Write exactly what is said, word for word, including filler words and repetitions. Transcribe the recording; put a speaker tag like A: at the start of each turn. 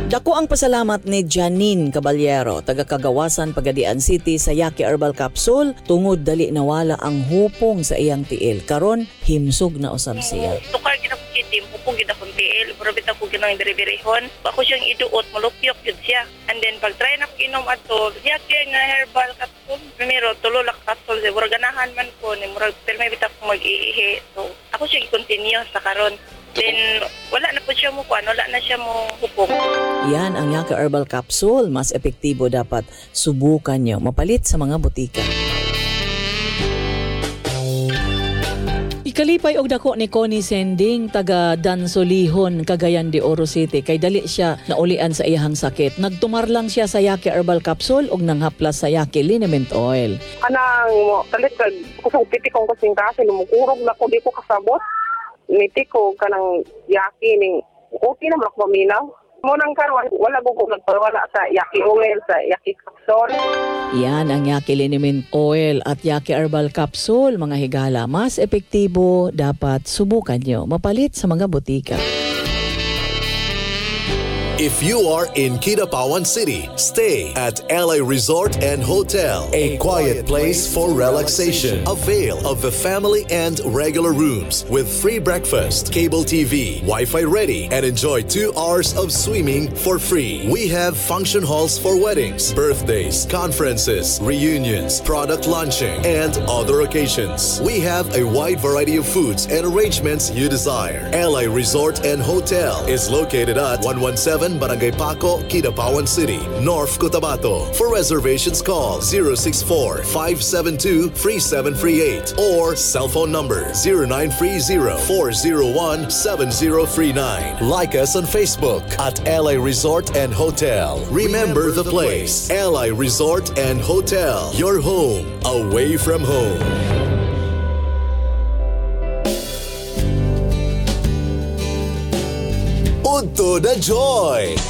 A: Dako ang pasalamat ni Janine Caballero, taga Cagawasan, Pagadian City sa Yaki Herbal Capsule tungod dali nawala ang hupong sa iyang tiil. Karon himsog na usab siya.
B: Tukar gina ko kitim, hupong gina kong tiil, probit ako ginang diri-dirihon. Ako siyang iduot, malupyok yun siya. And then pag try na ko inom ato, Yaki nga Herbal Capsule. Primero, tulo lang capsule. Murag ganahan man ko, ni murag pero may bitak ko mag-iihi. So ako siya i-continue sa karon. Then, wala na po siya mo kuan, wala na siya mo hupong.
A: Yan ang Yaki Herbal Capsule. Mas epektibo, dapat subukan nyo. Mapalit sa mga butika. Ikalipay og dako ni Connie Sending, taga Dansolihon, Cagayan de Oro City. Kay dali siya naulian sa iyahang sakit. Nagtumar lang siya sa Yaki Herbal Capsule og nanghaplas sa Yaki Liniment Oil.
C: Kanang mo, talit kag kusog piti kong kasing kasi lumukurog na ko di ko kasabot. Niti ko kanang Yaki ning okay naman ako maminaw. Munang karon wala ko kung nagpawala sa Yaki oil, sa Yaki capsule.
A: Yan ang Yaki Liniment Oil at Yaki Herbal Capsule, mga higala. Mas epektibo, dapat subukan nyo. Mapalit sa mga butika.
D: If you are in Kidapawan City, stay at L A Resort and Hotel, a quiet place for relaxation. Avail of the family and regular rooms with free breakfast, cable T V, Wi-Fi ready, and enjoy two hours of swimming for free. We have function halls for weddings, birthdays, conferences, reunions, product launching, and other occasions. We have a wide variety of foods and arrangements you desire. L A Resort and Hotel is located at one one seven Barangay Paco, Kidapawan City, North Cotabato. For reservations, call zero six four, five seven two, three seven three eight or cell phone number zero nine three zero, four zero one, seven zero three nine. Like us on Facebook at L A Resort and Hotel. Remember the place, L A Resort and Hotel, your home away from home. Unto the joy!